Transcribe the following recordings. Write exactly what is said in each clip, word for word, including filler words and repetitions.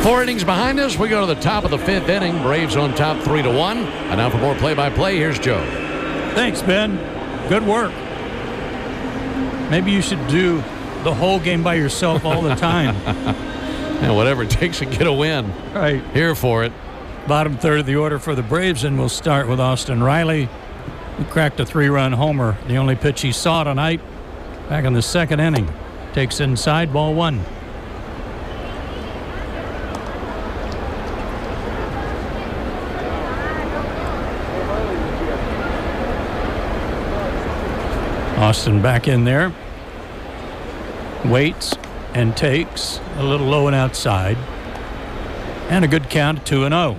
Four innings behind us. We go to the top of the fifth inning. Braves on top three to one. And now for more play-by-play, here's Joe. Thanks, Ben. Good work. Maybe you should do the whole game by yourself all the time. And whatever it takes to get a win. Right. Here for it. Bottom third of the order for the Braves, and we'll start with Austin Riley, who cracked a three-run homer. The only pitch he saw tonight, back in the second inning. Takes inside, ball one. Austin back in there. Waits and takes a little low and outside. And a good count of two and oh.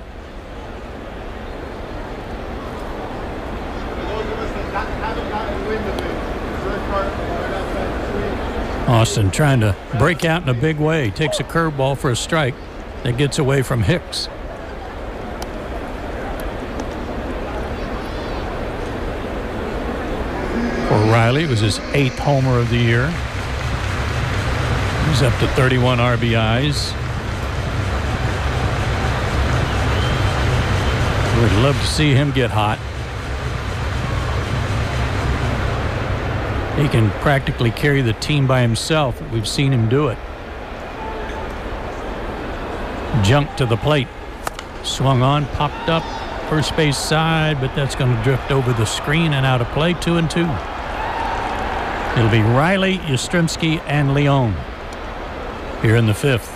Austin trying to break out in a big way. Takes a curveball for a strike that gets away from Hicks. For Riley, it was his eighth homer of the year. He's up to thirty-one R B Is. We'd love to see him get hot. He can practically carry the team by himself. We've seen him do it. Jumped to the plate. Swung on, popped up, first base side, but that's going to drift over the screen and out of play. Two and two. It'll be Riley, Yastrzemski, and Leone here in the fifth.